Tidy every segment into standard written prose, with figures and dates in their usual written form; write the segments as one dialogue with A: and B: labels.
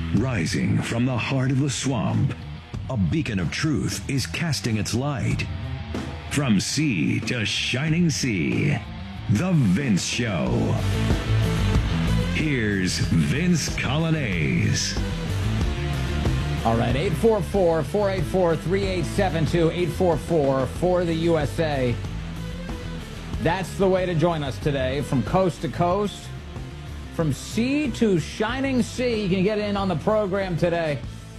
A: Rising from the heart of the swamp, a beacon of truth is casting its light. From sea to shining sea, The Vince Show. Here's Vince Coglianese.
B: All right, 844-484-3872, 844 for the USA. That's the way to join us today, from coast to coast, from sea to shining sea. You can get in on the program today.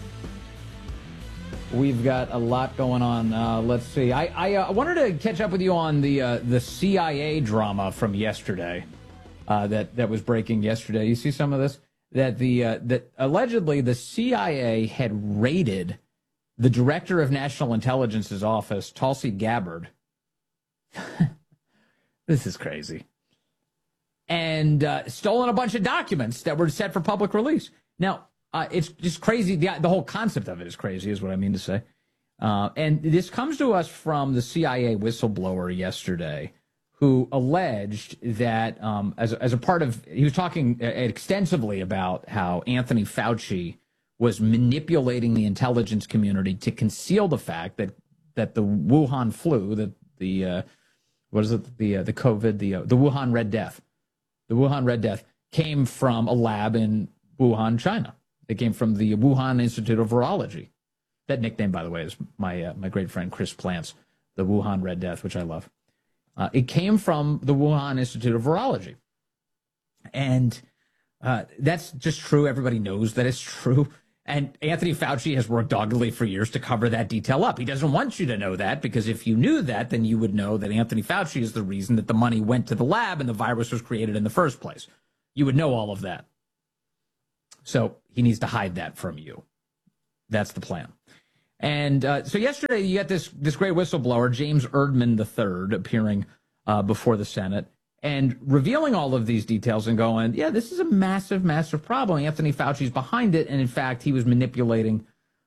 B: We've got a lot going on. Let's see. I wanted to catch up with you on the CIA drama from yesterday that was breaking yesterday. You see some of this? That allegedly the CIA had raided the director of National Intelligence's office, Tulsi Gabbard. This is crazy. And stolen a bunch of documents that were set for public release. Now, it's just crazy. The whole concept of it is crazy, is what I mean to say. And this comes to us from the CIA whistleblower yesterday, who alleged that as a part of, he was talking extensively about how Anthony Fauci was manipulating the intelligence community to conceal the fact that the Wuhan flu, the COVID, the Wuhan Red Death, came from a lab in Wuhan, China. It came from the Wuhan Institute of Virology. That nickname, by the way, is my great friend Chris Plant's, the Wuhan Red Death, which I love. It came from the Wuhan Institute of Virology. And that's just true. Everybody knows that it's true. And Anthony Fauci has worked doggedly for years to cover that detail up. He doesn't want you to know that, because if you knew that, then you would know that Anthony Fauci is the reason that the money went to the lab and the virus was created in the first place. You would know all of that. So he needs to hide that from you. That's the plan. And so yesterday, you got this great whistleblower, James Erdman III, appearing before the Senate and revealing all of these details and going, yeah, this is a massive, massive problem. Anthony Fauci's behind it. And in fact, he was manipulating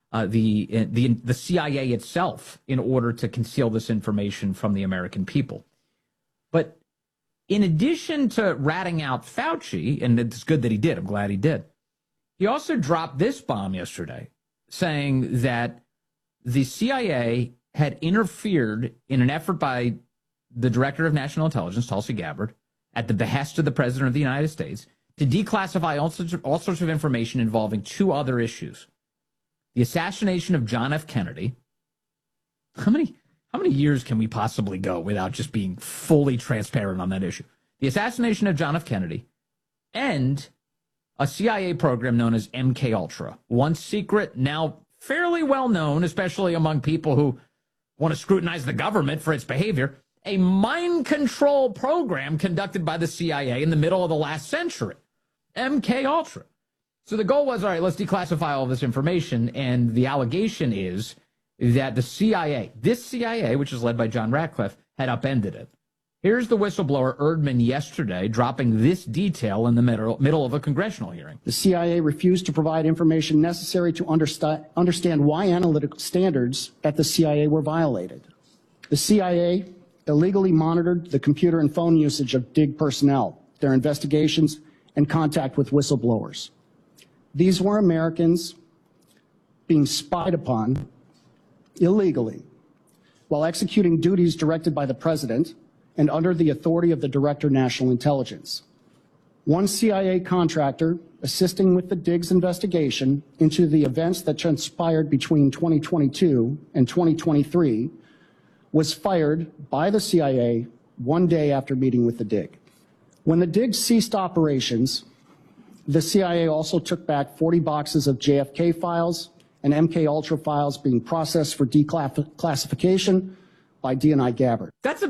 B: the CIA itself in order to conceal this information from the American people. But in addition to ratting out Fauci, and it's good that he did, I'm glad he did, he also dropped this bomb yesterday, saying that the CIA had interfered in an effort by the Director of National Intelligence, Tulsi Gabbard, at the behest of the President of the United States, to declassify all sorts of information involving two other issues. The assassination of John F. Kennedy. How many years can we possibly go without just being fully transparent on that issue? The assassination of John F. Kennedy and a CIA program known as MK-Ultra. Once secret, now fairly well known, especially among people who want to scrutinize the government for its behavior, a mind control program conducted by the CIA in the middle of the last century, MK-Ultra. So the goal was, all right, let's declassify all this information, and the allegation is that the CIA, this CIA, which is led by John Ratcliffe, had upended it. Here's the whistleblower Erdman yesterday dropping this detail in the middle of a congressional hearing.
C: The CIA refused to provide information necessary to understand why analytical standards at the CIA were violated. The CIA illegally monitored the computer and phone usage of DIG personnel, their investigations, and contact with whistleblowers. These were Americans being spied upon illegally while executing duties directed by the President and under the authority of the Director of National Intelligence. One CIA contractor assisting with the DIG's investigation into the events that transpired between 2022 and 2023 was fired by the CIA one day after meeting with the DIG. When the DIG ceased operations, the CIA also took back 40 boxes of JFK files and MK-Ultra files being processed for declassification by DNI Gabbard.
B: That's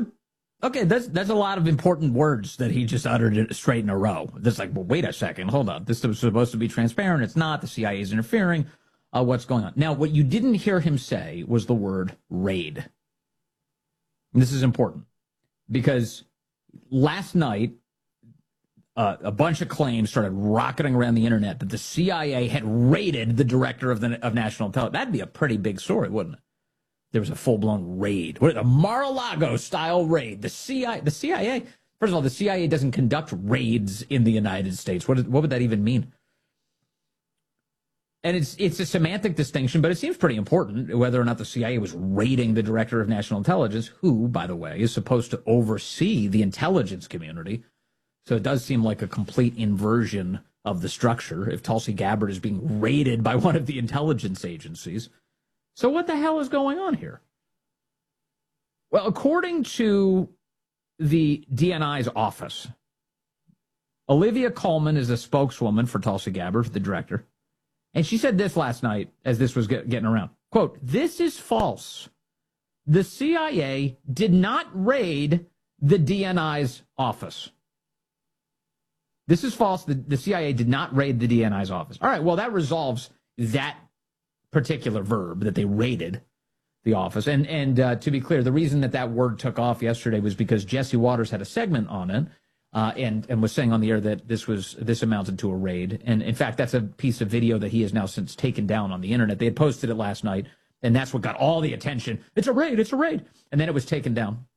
B: a lot of important words that he just uttered straight in a row. It's like, well, wait a second, hold on. This was supposed to be transparent. It's not. The CIA is interfering. What's going on? Now, what you didn't hear him say was the word raid. And this is important because last night, a bunch of claims started rocketing around the internet that the CIA had raided the Director of National Intelligence. That'd be a pretty big story, wouldn't it? There was a full-blown raid. A Mar-a-Lago-style raid. The CIA, first of all, the CIA doesn't conduct raids in the United States. What would that even mean? And it's a semantic distinction, but it seems pretty important whether or not the CIA was raiding the director of national intelligence, who, by the way, is supposed to oversee the intelligence community. So it does seem like a complete inversion of the structure if Tulsi Gabbard is being raided by one of the intelligence agencies. So what the hell is going on here? Well, according to the DNI's office, Olivia Coleman is a spokeswoman for Tulsi Gabbard, the director. And she said this last night as this was getting around. Quote, "This is false. The CIA did not raid the DNI's office." This is false. The CIA did not raid the DNI's office. All right, well, that resolves that particular verb, that they raided the office. And to be clear, the reason that word took off yesterday was because Jesse Waters had a segment on it. And was saying on the air that this amounted to a raid. And in fact, that's a piece of video that he has now since taken down on the internet. They had posted it last night, and that's what got all the attention. It's a raid, it's a raid. And then it was taken down.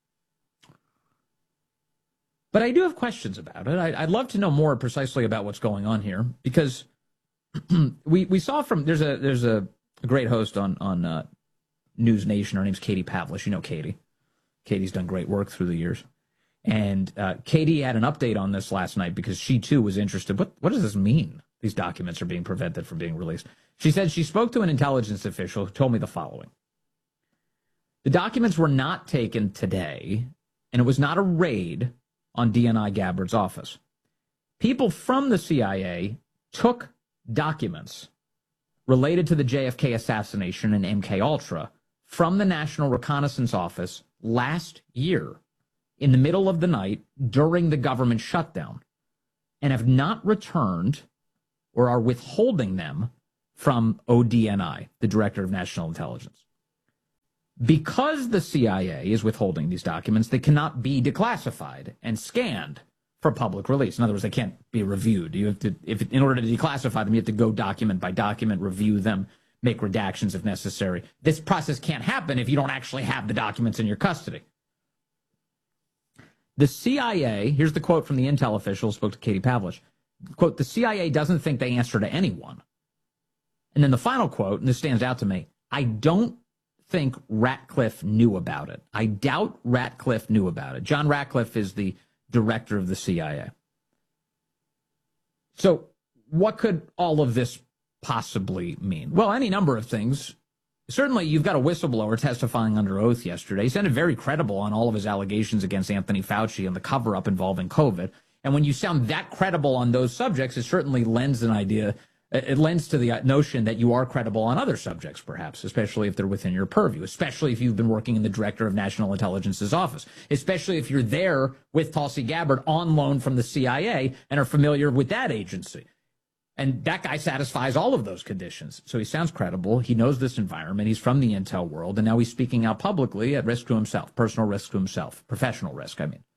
B: But I do have questions about it. I'd love to know more precisely about what's going on here, because we saw from there's a great host on News Nation. Her name's Katie Pavlich. You know Katie. Katie's done great work through the years. And Katie had an update on this last night because she, too, was interested. What does this mean? These documents are being prevented from being released. She said she spoke to an intelligence official who told me the following. The documents were not taken today, and it was not a raid on DNI Gabbard's office. People from the CIA took documents related to the JFK assassination and MKUltra from the National Reconnaissance Office last year, in the middle of the night during the government shutdown, and have not returned or are withholding them from ODNI, the Director of National Intelligence. Because the CIA is withholding these documents, they cannot be declassified and scanned for public release. In other words, they can't be reviewed. You have to, in order to declassify them, you have to go document by document, review them, make redactions if necessary. This process can't happen if you don't actually have the documents in your custody. The CIA, here's the quote from the intel official who spoke to Katie Pavlich, quote, "The CIA doesn't think they answer to anyone." And then the final quote, and this stands out to me, "I don't think Ratcliffe knew about it. I doubt Ratcliffe knew about it." John Ratcliffe is the director of the CIA. So what could all of this possibly mean? Well, any number of things. Certainly, you've got a whistleblower testifying under oath yesterday. He sounded very credible on all of his allegations against Anthony Fauci and the cover-up involving COVID. And when you sound that credible on those subjects, it certainly lends an idea. It lends to the notion that you are credible on other subjects, perhaps, especially if they're within your purview, especially if you've been working in the Director of National Intelligence's office, especially if you're there with Tulsi Gabbard on loan from the CIA and are familiar with that agency. And that guy satisfies all of those conditions. So he sounds credible. He knows this environment. He's from the intel world. And now he's speaking out publicly at risk to himself, personal risk to himself, professional risk, I mean.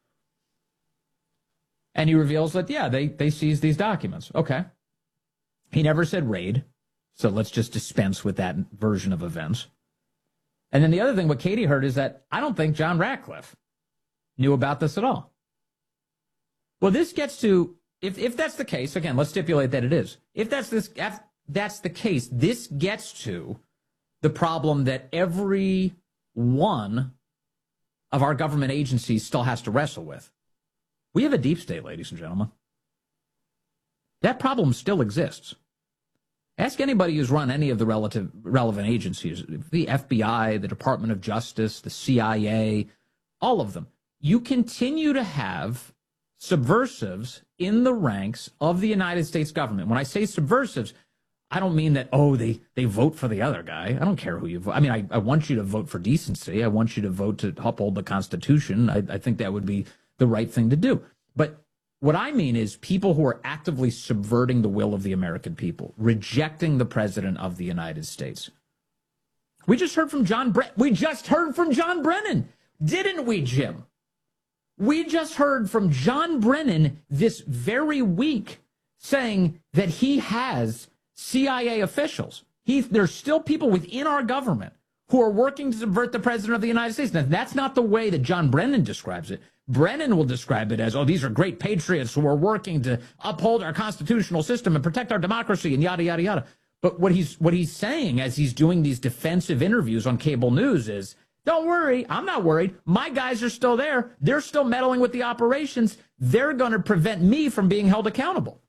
B: And he reveals that, yeah, they seized these documents. Okay. He never said raid. So let's just dispense with that version of events. And then the other thing, what Katie heard is that I don't think John Ratcliffe knew about this at all. Well, this gets to, if that's the case, again, let's stipulate that it is. If that's the case, this gets to the problem that every one of our government agencies still has to wrestle with. We have a deep state, ladies and gentlemen. That problem still exists. Ask anybody who's run any of the relevant agencies, the FBI, the Department of Justice, the CIA, all of them. You continue to have subversives in the ranks of the United States government. When I say subversives, I don't mean that, they vote for the other guy. I don't care who you vote. I mean, I want you to vote for decency. I want you to vote to uphold the Constitution. I think that would be the right thing to do. But what I mean is people who are actively subverting the will of the American people, rejecting the president of the United States. We just heard from John Brennan, didn't we, Jim? We just heard from John Brennan this very week saying that he has CIA officials. There's still people within our government who are working to subvert the president of the United States. Now, that's not the way that John Brennan describes it. Brennan will describe it as, oh, these are great patriots who are working to uphold our constitutional system and protect our democracy and yada, yada, yada. But what he's saying as he's doing these defensive interviews on cable news is, don't worry, I'm not worried. My guys are still there. They're still meddling with the operations. They're going to prevent me from being held accountable.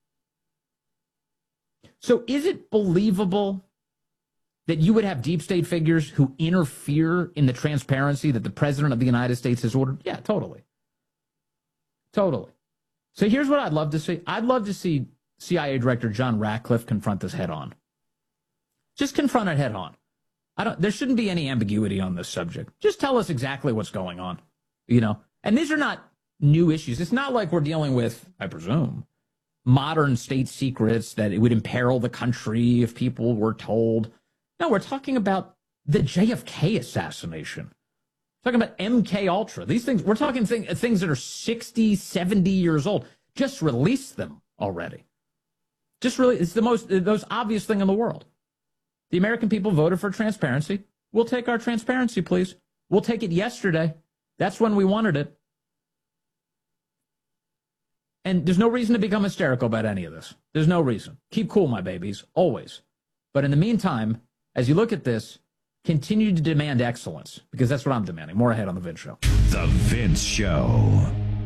B: So is it believable that you would have deep state figures who interfere in the transparency that the president of the United States has ordered? Yeah, totally. Totally. So here's what I'd love to see. I'd love to see CIA Director John Ratcliffe confront this head on. Just confront it head on. There shouldn't be any ambiguity on this subject. Just tell us exactly what's going on, you know? And these are not new issues. It's not like we're dealing with, I presume, modern state secrets that it would imperil the country if people were told. No, we're talking about the JFK assassination. We're talking about MK Ultra. These things, we're talking things that are 60, 70 years old. Just release them already. Just really, it's the most obvious thing in the world. The American people voted for transparency. We'll take our transparency, please. We'll take it yesterday. That's when we wanted it. And there's no reason to become hysterical about any of this. There's no reason. Keep cool, my babies, always. But in the meantime, as you look at this, continue to demand excellence, because that's what I'm demanding. More ahead on The Vince Show.
A: The Vince Show.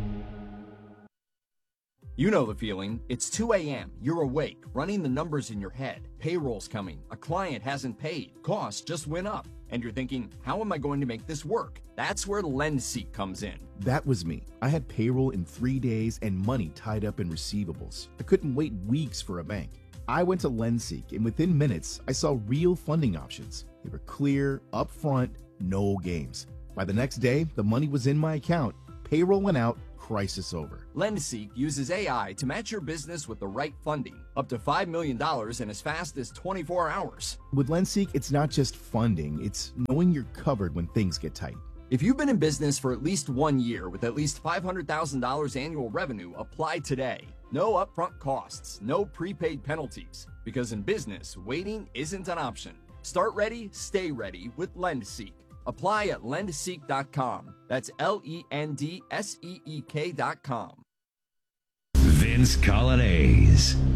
D: You know the feeling. It's 2 a.m. You're awake, running the numbers in your head. Payroll's coming. A client hasn't paid. Costs just went up. And you're thinking, how am I going to make this work? That's where LendSeek comes in.
E: That was me. I had payroll in 3 days and money tied up in receivables. I couldn't wait weeks for a bank. I went to LendSeek, and within minutes, I saw real funding options. They were clear, upfront, no games. By the next day, the money was in my account. Payroll went out. Crisis over.
D: LendSeek uses AI to match your business with the right funding, up to $5 million in as fast as 24 hours.
E: With LendSeek, it's not just funding, it's knowing you're covered when things get tight.
D: If you've been in business for at least 1 year with at least $500,000 annual revenue, apply today. No upfront costs, no prepaid penalties, because in business, waiting isn't an option. Start ready, stay ready with LendSeek. Apply at lendseek.com. That's LENDSEEK.com.
A: Vince Coglianese.